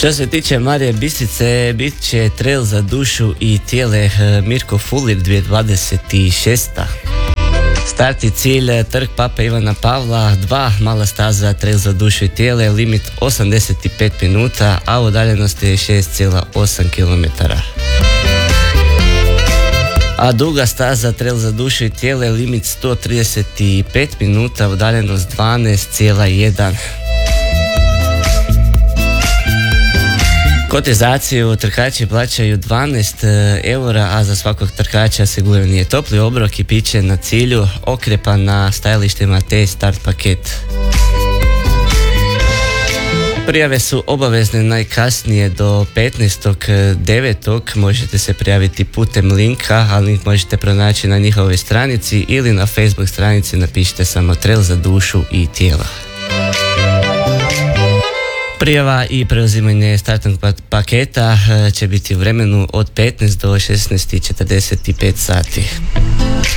Što se tiče Marije Bistrice, bit će trail za dušu i tijele Mirko Fulir 2026. Start i cilj Trg Pape Ivana Pavla 2, mala staza, trail za dušu i tijele, limit 85 minuta, a udaljenost je 6,8 km. A duga staza, trail za dušu i tijele, limit 135 minuta, udaljenost 12,1. Kotizaciju trkači plaćaju 12 eura, a za svakog trkača osiguran je topli obrok i piće na cilju, okrepa na stajalištima te start paket. Prijave su obavezne najkasnije do 15.9. Možete se prijaviti putem linka, a link možete pronaći na njihovoj stranici ili na Facebook stranici, napišite samo trail za dušu i tijela. Prijava i preuzimanje startnog paketa će biti u vremenu od 15 do 16:45 sati.